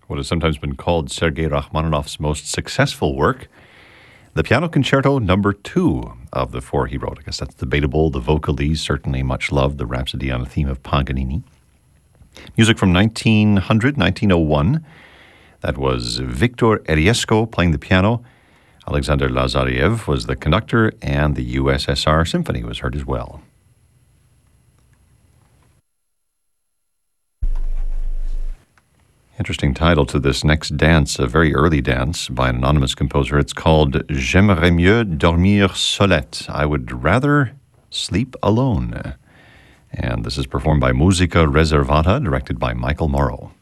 what has sometimes been called Sergei Rachmaninoff's most successful work, the Piano Concerto Number 2 of the 4 he wrote. I guess that's debatable. The Vocalese, certainly much loved, the Rhapsody on a Theme of Paganini. Music from 1901. That was Victor Eriesco playing the piano. Alexander Lazariev was the conductor, and the USSR Symphony was heard as well. Interesting title to this next dance, a very early dance by an anonymous composer. It's called J'aimerais mieux dormir solette. I would rather sleep alone. And this is performed by Musica Reservata, directed by Michael Morrow.